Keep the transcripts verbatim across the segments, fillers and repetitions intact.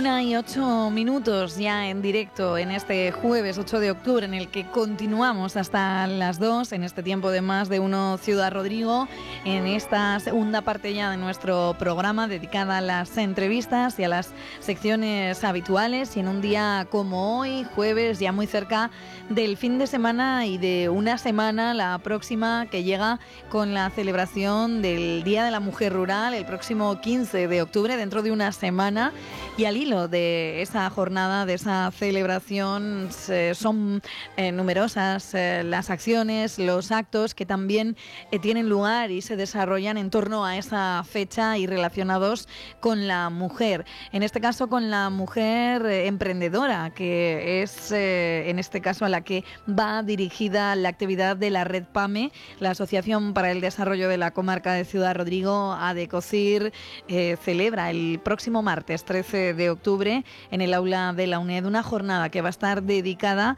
Una y ocho minutos ya en directo en este jueves ocho de octubre, en el que continuamos hasta las dos, en este tiempo de Más de Uno Ciudad Rodrigo, en esta segunda parte ya de nuestro programa dedicada a las entrevistas y a las secciones habituales, y en un día como hoy, jueves, ya muy cerca del fin de semana y de una semana, la próxima, que llega con la celebración del Día de la Mujer Rural, el próximo quince de octubre, dentro de una semana. Y al hilo de esa jornada, de esa celebración, eh, son eh, numerosas eh, las acciones, los actos que también eh, tienen lugar y se desarrollan en torno a esa fecha y relacionados con la mujer. En este caso, con la mujer eh, emprendedora, que es eh, en este caso a la que va dirigida la actividad de la Red PAME, la Asociación para el Desarrollo de la Comarca de Ciudad Rodrigo. ADECOCIR eh, celebra el próximo martes trece de octubre en el aula de la UNED una jornada que va a estar dedicada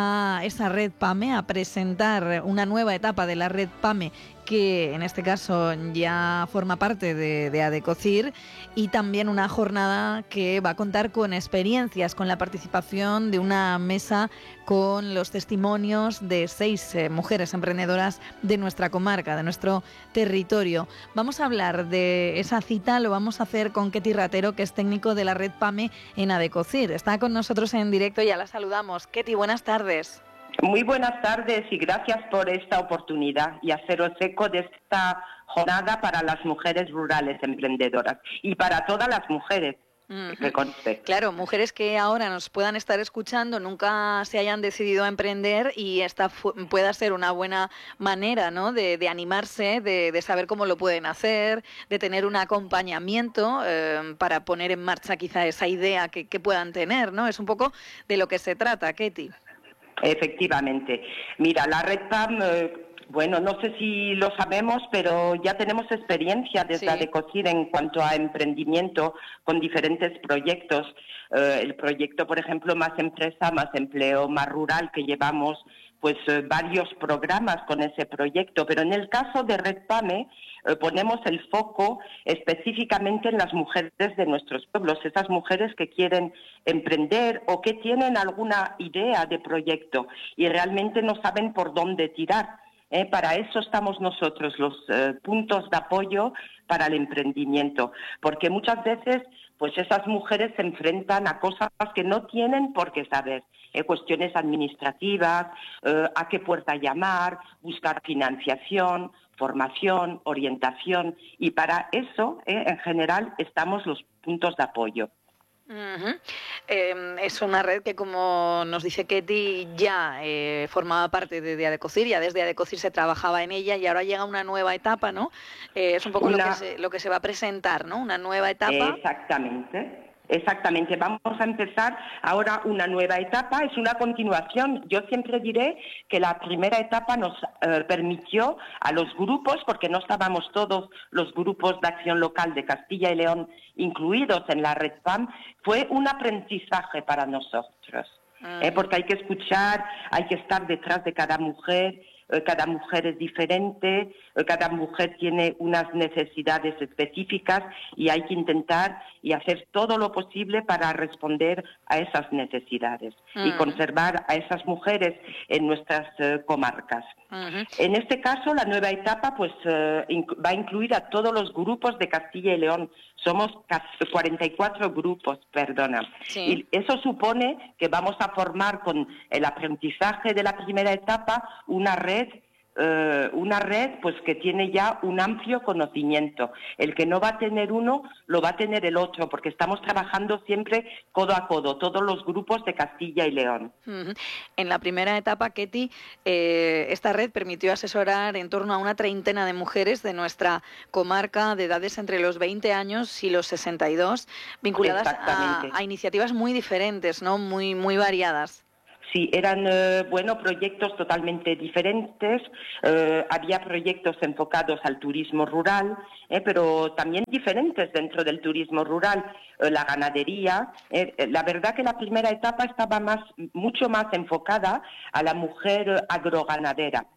a esa Red PAME, a presentar una nueva etapa de la Red PAME, que en este caso ya forma parte de, de ADECOCIR, y también una jornada que va a contar con experiencias, con la participación de una mesa con los testimonios de seis eh, mujeres emprendedoras de nuestra comarca, de nuestro territorio. Vamos a hablar de esa cita, lo vamos a hacer con Ketty Ratero, que es técnico de la Red PAME en ADECOCIR. Está con nosotros en directo, ya la saludamos. Ketty, buenas tardes. Muy buenas tardes y gracias por esta oportunidad y haceros eco de esta jornada para las mujeres rurales emprendedoras y para todas las mujeres. Uh-huh. Que conste. Claro, mujeres que ahora nos puedan estar escuchando, nunca se hayan decidido a emprender, y esta fu- pueda ser una buena manera, ¿no?, de, de animarse, de, de saber cómo lo pueden hacer, de tener un acompañamiento eh, para poner en marcha quizá esa idea que, que puedan tener, ¿no? Es un poco de lo que se trata, Ketty. Efectivamente. Mira, la Red PAM, eh, bueno, no sé si lo sabemos, pero ya tenemos experiencia desde Sí. ADECOCIR en cuanto a emprendimiento con diferentes proyectos. Eh, el proyecto, por ejemplo, Más Empresa, Más Empleo, Más Rural, que llevamos pues eh, varios programas con ese proyecto, pero en el caso de Red PAME eh, ponemos el foco específicamente en las mujeres de nuestros pueblos, esas mujeres que quieren emprender o que tienen alguna idea de proyecto y realmente no saben por dónde tirar. Eh, para eso estamos nosotros, los eh, puntos de apoyo para el emprendimiento, porque muchas veces pues esas mujeres se enfrentan a cosas que no tienen por qué saber, eh, cuestiones administrativas, eh, a qué puerta llamar, buscar financiación, formación, orientación, y para eso, eh, en general, estamos los puntos de apoyo. Uh-huh. Eh, es una red que, como nos dice Ketty, ya eh, formaba parte de, de ADECOCIR, ya desde ADECOCIR se trabajaba en ella, y ahora llega una nueva etapa, ¿no? Eh, es un poco Una... lo que se, lo que se va a presentar, ¿no? Una nueva etapa. Exactamente. Exactamente, vamos a empezar ahora una nueva etapa, es una continuación. Yo siempre diré que la primera etapa nos eh, permitió a los grupos, porque no estábamos todos los grupos de acción local de Castilla y León incluidos en la Red PAM, fue un aprendizaje para nosotros, uh-huh. eh, porque hay que escuchar, hay que estar detrás de cada mujer. Cada mujer es diferente, cada mujer tiene unas necesidades específicas y hay que intentar y hacer todo lo posible para responder a esas necesidades uh-huh. y conservar a esas mujeres en nuestras uh, comarcas. Uh-huh. En este caso, la nueva etapa pues uh, inc- va a incluir a todos los grupos de Castilla y León. Somos cuarenta y cuatro grupos, perdona. Sí. Y eso supone que vamos a formar con el aprendizaje de la primera etapa una red, eh, una red pues que tiene ya un amplio conocimiento. El que no va a tener uno, lo va a tener el otro, porque estamos trabajando siempre codo a codo, todos los grupos de Castilla y León. Uh-huh. En la primera etapa, Ketty, eh, esta red permitió asesorar en torno a una treintena de mujeres de nuestra comarca de edades entre los veinte años y los sesenta y dos, vinculadas a, a iniciativas muy diferentes, ¿no? Muy, muy variadas. Sí, eran, eh, bueno, proyectos totalmente diferentes. Eh, había proyectos enfocados al turismo rural, eh, pero también diferentes dentro del turismo rural. Eh, la ganadería. Eh, la verdad que la primera etapa estaba más, mucho más enfocada a la mujer agroganadera.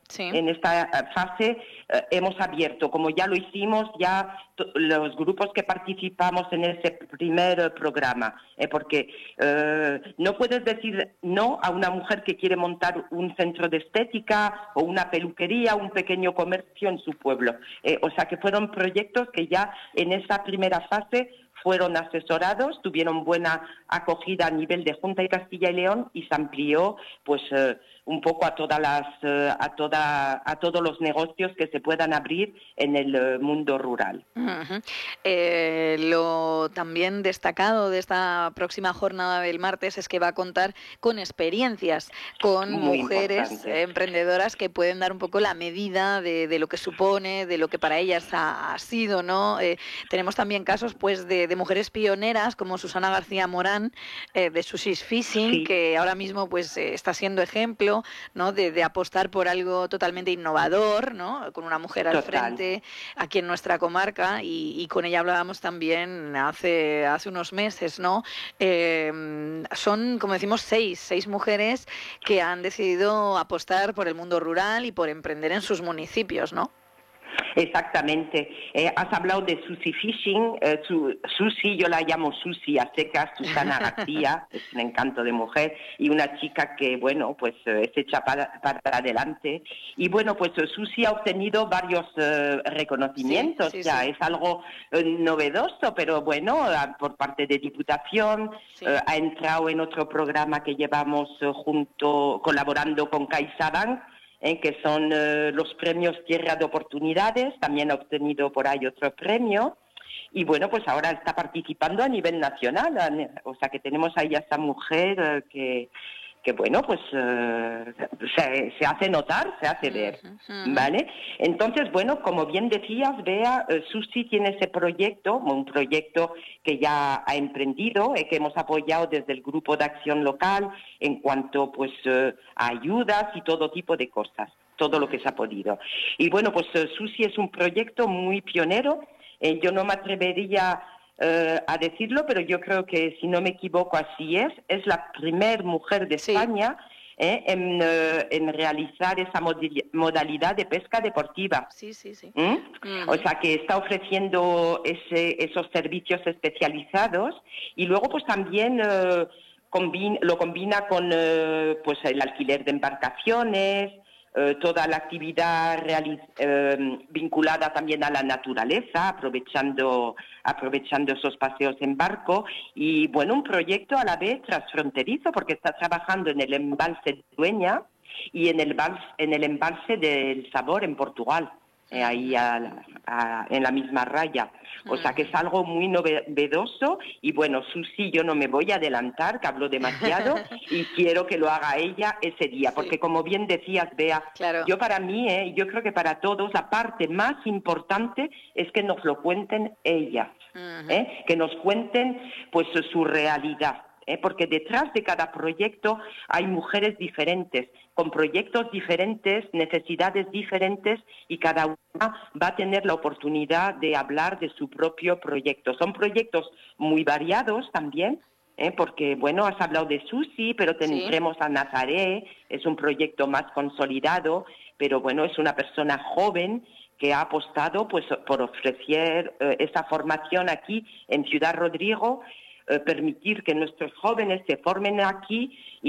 Sí. En esta fase eh, hemos abierto, como ya lo hicimos, ya los grupos que participamos en ese primer eh, programa, eh, porque eh, no puedes decir no a una mujer que quiere montar un centro de estética o una peluquería, un pequeño comercio en su pueblo. Eh, o sea que fueron proyectos que ya en esa primera fase fueron asesorados, tuvieron buena acogida a nivel de Junta de Castilla y León y se amplió pues eh, un poco a todas las eh, a toda a todos los negocios que se puedan abrir en el eh, mundo rural. Uh-huh. Eh, lo también destacado de esta próxima jornada del martes es que va a contar con experiencias, con Muy mujeres importante. eh, emprendedoras que pueden dar un poco la medida de, de lo que supone, de lo que para ellas ha, ha sido, ¿no? Eh, tenemos también casos pues de, de mujeres pioneras como Susana García Morán eh, de Susie's Fishing, Sí. que ahora mismo pues eh, está siendo ejemplo, ¿no? de, de apostar por algo totalmente innovador, ¿no? Con una mujer al Total. frente aquí en nuestra comarca. Y, y con ella hablábamos también hace hace unos meses, ¿no? Eh, son, como decimos, seis, seis mujeres que han decidido apostar por el mundo rural y por emprender en sus municipios, ¿no? Exactamente. Eh, has hablado de Susie Fishing. Eh, su, Susie, yo la llamo Susie a secas, Susana García, es un encanto de mujer y una chica que, bueno, pues eh, es hecha para, para adelante. Y bueno, pues eh, Susie ha obtenido varios eh, reconocimientos, Sí, sí, ya sí. es algo eh, novedoso, pero bueno, a, por parte de Diputación, Sí. eh, ha entrado en otro programa que llevamos eh, junto, colaborando con CaixaBank, Eh, que son eh, los premios Tierra de Oportunidades, también ha obtenido por ahí otro premio, y bueno, pues ahora está participando a nivel nacional, o sea que tenemos ahí a esa mujer eh, que, que bueno, pues eh, se, se hace notar, se hace ver, Uh-huh. ¿vale? Entonces, bueno, como bien decías, Bea, eh, Susi tiene ese proyecto, un proyecto que ya ha emprendido, eh, que hemos apoyado desde el Grupo de Acción Local en cuanto pues eh, a ayudas y todo tipo de cosas, todo lo que se ha podido. Y bueno, pues eh, Susi es un proyecto muy pionero, eh, yo no me atrevería Uh, a decirlo, pero yo creo que, si no me equivoco, así es. Es la primer mujer de Sí. España eh, en, uh, en realizar esa mod- modalidad de pesca deportiva. Sí, sí, sí. ¿Mm? Uh-huh. O sea, que está ofreciendo ese, esos servicios especializados y luego pues también uh, combina, lo combina con uh, pues el alquiler de embarcaciones, Uh, toda la actividad realiz- uh, vinculada también a la naturaleza, aprovechando, aprovechando esos paseos en barco y, bueno, un proyecto a la vez transfronterizo porque está trabajando en el embalse de Dueña y en el, vals, en el embalse del Sabor en Portugal, eh, ahí a, a, en la misma raya. O sea que es algo muy novedoso y bueno, Susi, yo no me voy a adelantar, que hablo demasiado y quiero que lo haga ella ese día, Sí. porque como bien decías, Bea, Claro. yo para mí, eh, yo creo que para todos, la parte más importante es que nos lo cuenten ellas, Uh-huh. ¿eh? Que nos cuenten pues su realidad. ¿Eh? Porque detrás de cada proyecto hay mujeres diferentes, con proyectos diferentes, necesidades diferentes y cada una va a tener la oportunidad de hablar de su propio proyecto. Son proyectos muy variados también, ¿eh? Porque, bueno, has hablado de Susi, pero tendremos sí. a Nazaré, es un proyecto más consolidado, pero bueno, es una persona joven que ha apostado pues por ofrecer eh, esa formación aquí en Ciudad Rodrigo, Eh, permitir que nuestros jóvenes se formen aquí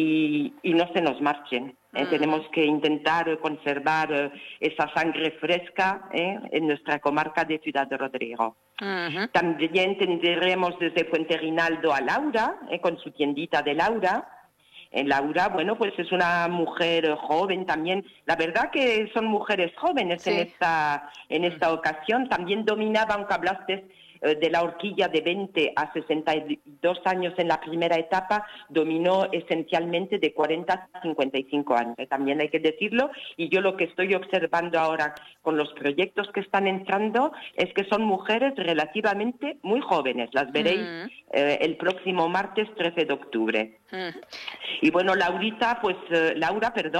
y, y no se nos marchen. ¿eh? Uh-huh. Tenemos que intentar conservar eh, esa sangre fresca ¿eh? en nuestra comarca de Ciudad de Rodrigo. Uh-huh. También tendremos desde Fuente Rinaldo a Laura, ¿eh? con su tiendita de Laura. Eh, Laura, bueno, pues es una mujer joven también. La verdad que son mujeres jóvenes sí. en esta en esta uh-huh. ocasión. También dominaban, aunque hablaste de la horquilla de veinte a sesenta y dos años en la primera etapa, dominó esencialmente de cuarenta a cincuenta y cinco años. También hay que decirlo, y yo lo que estoy observando ahora con los proyectos que están entrando es que son mujeres relativamente muy jóvenes. Las veréis mm. eh, el próximo martes trece de octubre. Mm. Y bueno, Laurita, pues, eh, Laura, perdón,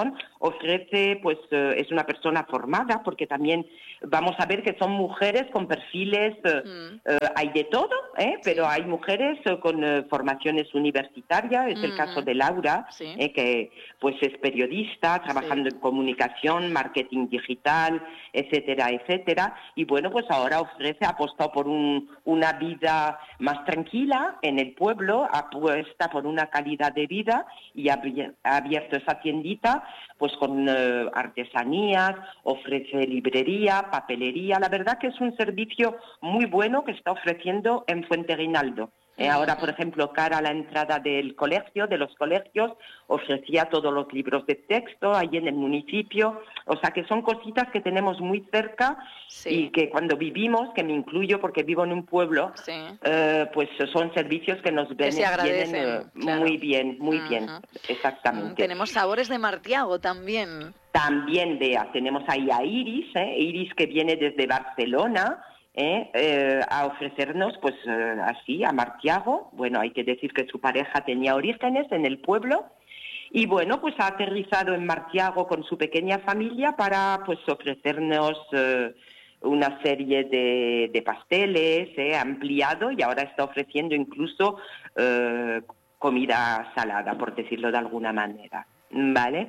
ofrece, pues eh, es una persona formada, porque también vamos a ver que son mujeres con perfiles, eh, Mm. eh, hay de todo, ¿eh? Pero Sí. hay mujeres eh, con eh, formaciones universitarias, es el caso Ujú. de Laura, Sí. eh, que pues es periodista, trabajando Sí. en comunicación, marketing digital, etcétera, etcétera, y bueno, pues ahora ofrece, ha apostado por un, una vida más tranquila en el pueblo, apuesta por una calidad de vida y ha abier- ha abierto esa tiendita pues con eh, artesanías, ofrece librería, papelería. La verdad que es un servicio muy bueno que está ofreciendo en Fuente Reinaldo. Eh, ahora, por Ujú. ejemplo, cara a la entrada del colegio, de los colegios, ofrecía todos los libros de texto ahí en el municipio. O sea, que son cositas que tenemos muy cerca y Sí. que cuando vivimos, que me incluyo porque vivo en un pueblo, Sí. eh, pues son servicios que nos Que se vienen, vienen eh, agradecen, muy claro. bien, muy bien, Ujú. Mm, exactamente. Tenemos sabores de Martiago también. También, Bea, tenemos ahí a Iris, ¿eh? Iris que viene desde Barcelona, ¿eh? Eh, a ofrecernos, pues eh, así, a Martiago. Bueno, hay que decir que su pareja tenía orígenes en el pueblo. Y bueno, pues ha aterrizado en Martiago con su pequeña familia para pues ofrecernos eh, una serie de, de pasteles, eh, ha ampliado y ahora está ofreciendo incluso eh, comida salada, por decirlo de alguna manera. ¿Vale?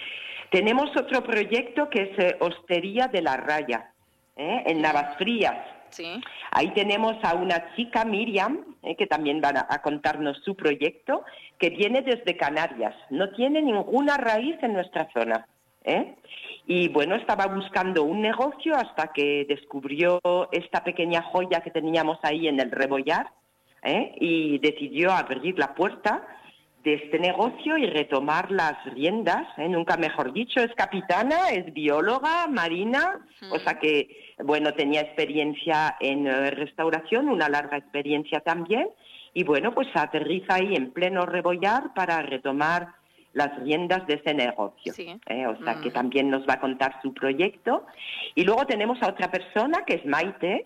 Tenemos otro proyecto que es eh, Hostería de la Raya, ¿eh? En Mm. Navasfrías. Sí. Ahí tenemos a una chica, Miriam, eh, que también va a, a contarnos su proyecto, que viene desde Canarias. No tiene ninguna raíz en nuestra zona, ¿eh? Y bueno, estaba buscando un negocio hasta que descubrió esta pequeña joya que teníamos ahí en el Rebollar, ¿eh? Y decidió abrir la puerta de este negocio y retomar las riendas, ¿eh? Nunca mejor dicho, es capitana, es bióloga marina, o sea Mm. que, bueno, tenía experiencia en eh, restauración, una larga experiencia también, y bueno, pues aterriza ahí en pleno Rebollar para retomar las riendas de ese negocio, Sí. ¿eh? O sea que Ujú. también nos va a contar su proyecto. Y luego tenemos a otra persona que es Maite.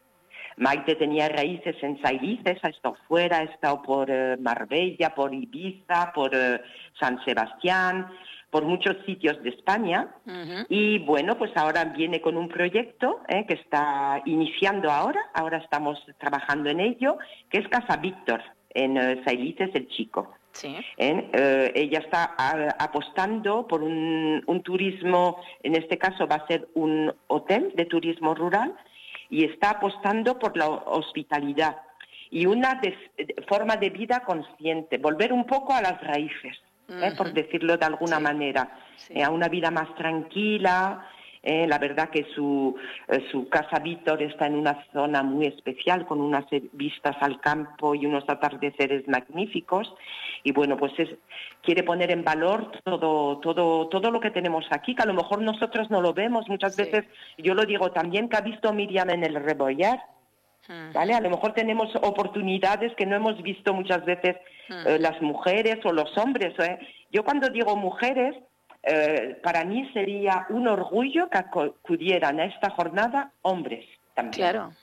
Maite tenía raíces en Sailices, ha estado fuera, ha estado por eh, Marbella, por Ibiza, por eh, San Sebastián, por muchos sitios de España. Ujú. Y bueno, pues ahora viene con un proyecto eh, que está iniciando ahora, ahora estamos trabajando en ello, que es Casa Víctor, en eh, Sailices el Chico. Sí. ¿Eh? Eh, ella está a, apostando por un, un turismo, en este caso va a ser un hotel de turismo rural, y está apostando por la hospitalidad y una des, forma de vida consciente, volver un poco a las raíces, ¿eh? Por Ujú. decirlo de alguna Sí. manera, Sí. eh, a una vida más tranquila. Eh, la verdad que su, eh, su casa Víctor está en una zona muy especial, con unas vistas al campo y unos atardeceres magníficos. Y bueno, pues es, quiere poner en valor todo, todo, todo lo que tenemos aquí, que a lo mejor nosotros no lo vemos. Muchas Sí. veces, yo lo digo también, que ha visto Miriam en el Rebollar, ¿vale? Ujú. A lo mejor tenemos oportunidades que no hemos visto muchas veces eh, Ujú. las mujeres o los hombres. ¿eh? Yo cuando digo mujeres, eh, para mí sería un orgullo que acudieran a esta jornada hombres también. Claro.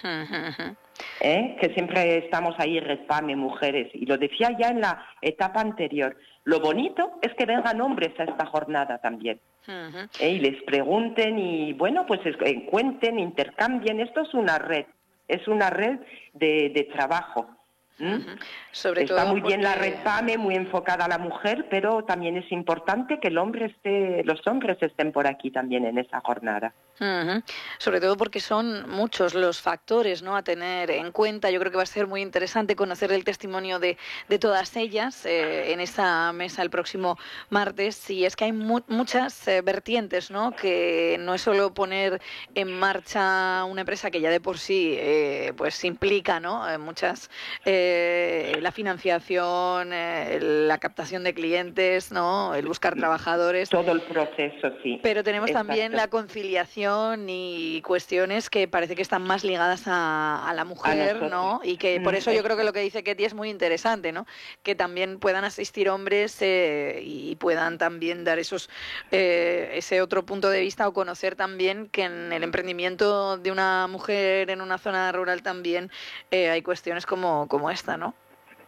Ujú. ¿Eh? Que siempre estamos ahí, Respame, mujeres, y lo decía ya en la etapa anterior. Lo bonito es que vengan hombres a esta jornada también. Ujú. ¿Eh? Y les pregunten y, bueno, pues es- eh, cuenten, intercambien. Esto es una red, es una red de, de trabajo. ¿Mm? Ujú. Sobre Está todo muy bien la porque... Redpame, muy enfocada a la mujer, pero también es importante que el hombre esté, los hombres estén por aquí también en esa jornada. Ujú. Sobre todo porque son muchos los factores, ¿no?, a tener en cuenta. Yo creo que va a ser muy interesante conocer el testimonio de, de todas ellas eh, en esa mesa el próximo martes. Y es que hay mu muchas eh, vertientes, ¿no?, que no es solo poner en marcha una empresa que ya de por sí eh, pues implica, ¿no?, eh, muchas eh, la financiación, eh, la captación de clientes, ¿no?, el buscar trabajadores. Todo el proceso, sí. Pero tenemos también Exacto. la conciliación y cuestiones que parece que están más ligadas a, a la mujer, nosotros. ¿no? Y que por Mm, eso yo creo que exacto. lo que dice Ketty es muy interesante, ¿no? Que también puedan asistir hombres eh, y puedan también dar esos eh, ese otro punto de vista o conocer también que en el emprendimiento de una mujer en una zona rural también eh, hay cuestiones como, como esta, ¿no?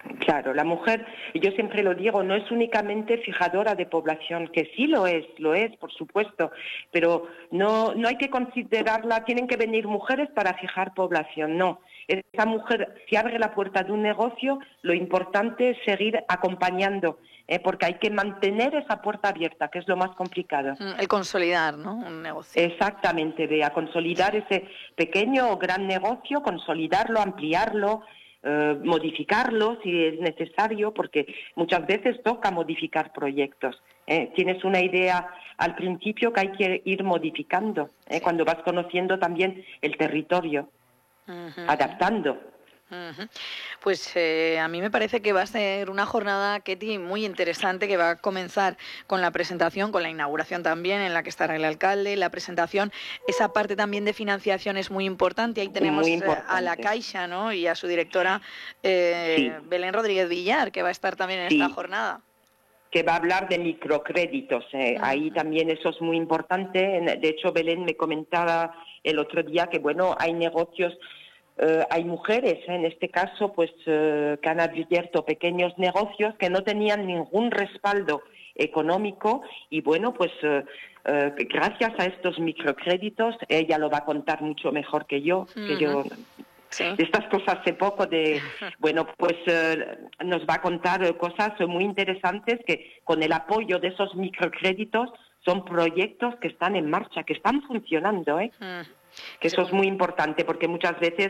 Claro, la mujer, yo siempre lo digo, no es únicamente fijadora de población, que sí lo es, lo es, por supuesto, pero no, no hay que considerarla, tienen que venir mujeres para fijar población, no. Esa mujer, si abre la puerta de un negocio, lo importante es seguir acompañando, ¿eh? Porque hay que mantener esa puerta abierta, que es lo más complicado. El consolidar, ¿no? Un negocio. Exactamente, Bea, consolidar ese pequeño o gran negocio, consolidarlo, ampliarlo, eh, modificarlo si es necesario, porque muchas veces toca modificar proyectos. ¿eh? Tienes una idea al principio que hay que ir modificando, ¿eh? Sí. Cuando vas conociendo también el territorio, Uh-huh. adaptando. Uh-huh. Pues eh, a mí me parece que va a ser una jornada, Ketty, muy interesante, que va a comenzar con la presentación, con la inauguración también, en la que estará el alcalde, la presentación. Esa parte también de financiación es muy importante. Ahí tenemos a la Caixa, ¿no? Y a su directora eh, sí. Belén Rodríguez Villar, que va a estar también en sí. esta jornada. Que va a hablar de microcréditos. Eh. Uh-huh. Ahí también eso es muy importante. De hecho, Belén me comentaba el otro día que, bueno, hay negocios, eh, hay mujeres, ¿eh? en este caso, pues eh, que han abierto pequeños negocios que no tenían ningún respaldo económico y, bueno, pues eh, eh, gracias a estos microcréditos, ella lo va a contar mucho mejor que yo, uh-huh. que yo... Sí. De estas cosas hace poco de, bueno, pues eh, nos va a contar eh, cosas muy interesantes que con el apoyo de esos microcréditos son proyectos que están en marcha, que están funcionando, ¿eh? Mm. Que eso sí. es muy importante porque muchas veces,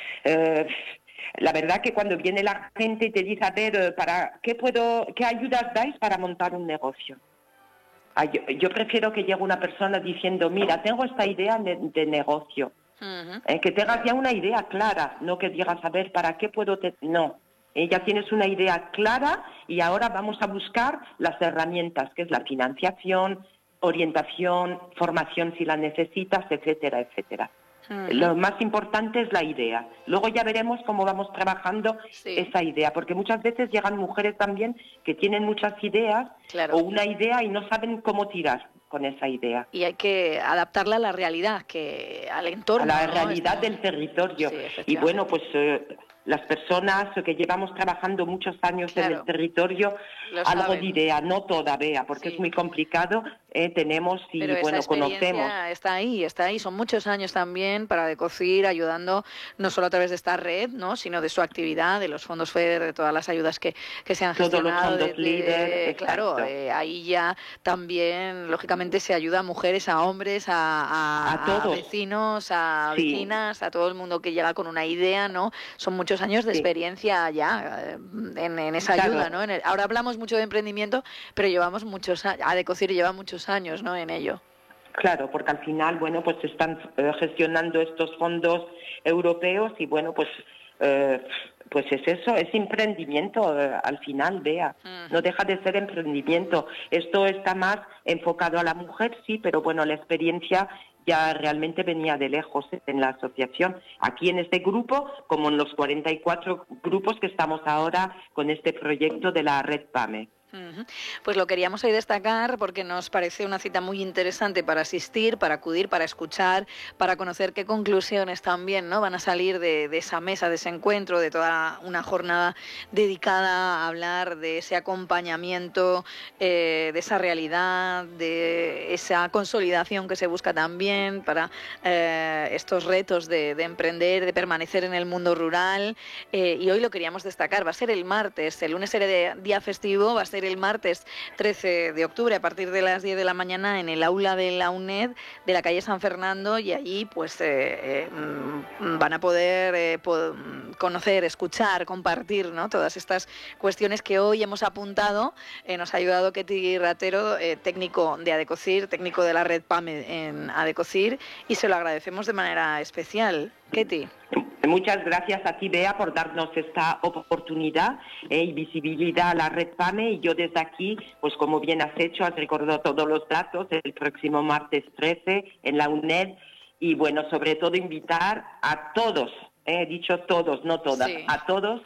eh, la verdad que cuando viene la gente y te dice, a ver, ¿para qué puedo, qué ayudas dais para montar un negocio? Ah, yo, yo prefiero que llegue una persona diciendo, mira, tengo esta idea de, de negocio. Uh-huh. Eh, que tengas ya una idea clara, no que digas, a ver, ¿para qué puedo...? Te-? No, eh, ya tienes una idea clara y ahora vamos a buscar las herramientas, que es la financiación, orientación, formación si la necesitas, etcétera, etcétera. Uh-huh. Lo más importante es la idea. Luego ya veremos cómo vamos trabajando sí. esa idea, porque muchas veces llegan mujeres también que tienen muchas ideas claro. o una idea y no saben cómo tirar con esa idea. Y hay que adaptarla a la realidad, que al entorno. A la ¿no? realidad Estamos... del territorio. Sí, y bueno, pues eh, las personas que llevamos trabajando muchos años claro. en el territorio, Lo algo saben. de idea, no toda, Bea, porque sí. es muy complicado, eh, tenemos y Pero bueno, esa conocemos. Está ahí, está ahí, son muchos años también para Adecocir, ayudando no solo a través de esta red, ¿no? sino de su actividad, de los fondos FEDER, de todas las ayudas que, que se han gestionado. Todos los fondos de, líder, de, Claro, eh, ahí ya también, lógicamente, se ayuda a mujeres, a hombres, a, a, a, todos. a vecinos, a sí. vecinas, a todo el mundo que llega con una idea, ¿no? Son muchos años de sí. experiencia ya en, en esa claro. ayuda, ¿no? En el, ahora hablamos mucho de emprendimiento, pero llevamos muchos años, Adecocir lleva muchos años, ¿no? En ello. Claro, porque al final, bueno, pues están eh, gestionando estos fondos europeos y bueno, pues eh, pues es eso, es emprendimiento eh, al final, Bea. Uh-huh. No deja de ser emprendimiento. Esto está más enfocado a la mujer, sí, pero bueno, la experiencia ya realmente venía de lejos en la asociación. Aquí en este grupo, como en los cuarenta y cuatro grupos que estamos ahora con este proyecto de la Red PAME. Uh-huh. Pues lo queríamos hoy destacar porque nos parece una cita muy interesante para asistir, para acudir, para escuchar, para conocer qué conclusiones también, ¿no? van a salir de, de esa mesa, de ese encuentro, de toda una jornada dedicada a hablar de ese acompañamiento, eh, de esa realidad, de esa consolidación que se busca también para eh, estos retos de, de emprender, de permanecer en el mundo rural. Eh, y hoy lo queríamos destacar, va a ser el martes, el lunes era día festivo, va a ser el martes trece de octubre a partir de las diez de la mañana en el aula de la UNED de la calle San Fernando y allí pues eh, eh, van a poder eh, po- conocer, escuchar, compartir, ¿no? todas estas cuestiones que hoy hemos apuntado. Eh, nos ha ayudado Ketty Ratero, eh, técnico de Adecocir, técnico de la red PAME en Adecocir, y se lo agradecemos de manera especial. Ketty. Muchas gracias a ti, Bea, por darnos esta oportunidad eh, y visibilidad a la red PAME. Y yo desde aquí, pues como bien has hecho, has recordado todos los datos, el próximo martes trece en la UNED. Y bueno, sobre todo invitar a todos, eh, he dicho todos, no todas, sí. a todos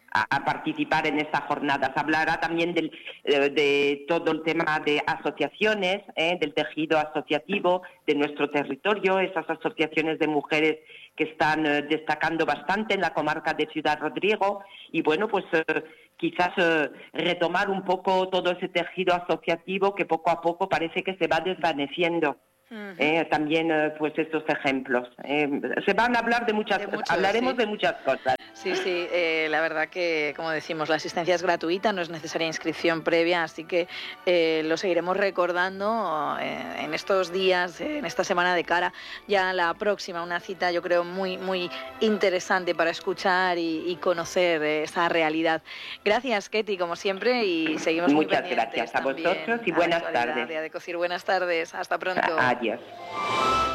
a, a participar en estas jornadas. Hablará también del, eh, de todo el tema de asociaciones, eh, del tejido asociativo de nuestro territorio, esas asociaciones de mujeres que están eh, destacando bastante en la comarca de Ciudad Rodrigo, y bueno, pues eh, quizás eh, retomar un poco todo ese tejido asociativo que poco a poco parece que se va desvaneciendo. Uh-huh. Eh, también eh, pues estos ejemplos eh, se van a hablar de muchas de cosas, muchos, hablaremos sí. de muchas cosas. Sí, sí, eh, la verdad que, como decimos, la asistencia es gratuita, no es necesaria inscripción previa, así que eh, lo seguiremos recordando eh, en estos días, eh, en esta semana de cara ya a la próxima, una cita yo creo muy, muy interesante para escuchar y, y conocer eh, esa realidad. Gracias, Ketty, como siempre, y seguimos muy Muchas pendientes gracias a vosotros y buenas tardes. De Adecocir. Buenas tardes, hasta pronto. Adiós.